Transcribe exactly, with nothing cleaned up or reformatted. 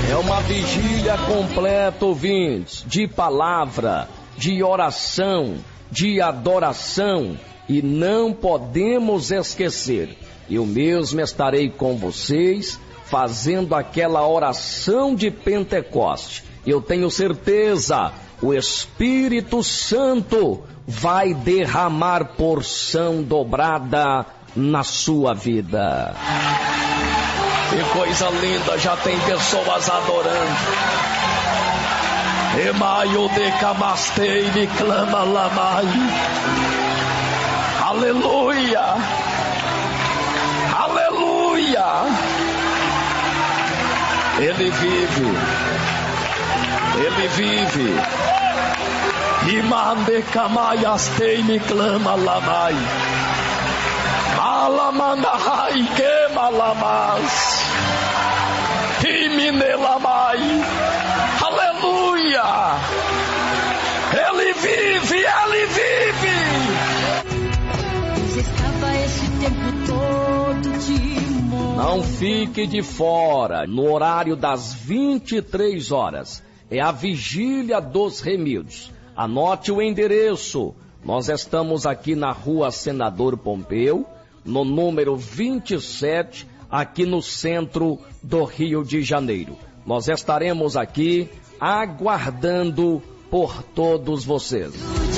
É uma vigília completa, ouvintes, de palavra, de oração, de adoração, e não podemos esquecer, eu mesmo estarei com vocês fazendo aquela oração de Pentecoste. Eu tenho certeza, o Espírito Santo vai derramar porção dobrada na sua vida. Que coisa linda, já tem pessoas adorando. Emaio de camastei, me clama lamai. Aleluia! Aleluia! Ele vive. Ele vive. Imande camaiastei, me clama lamai. Malamandahai que malamas. Iminelamai. Aleluia! Ele vive, ele vive! Estava esse tempo todo de morte. Não fique de fora, no horário das vinte e três horas. É a vigília dos remidos. Anote o endereço. Nós estamos aqui na rua Senador Pompeu, no número vinte e sete, aqui no centro do Rio de Janeiro. Nós estaremos aqui aguardando por todos vocês.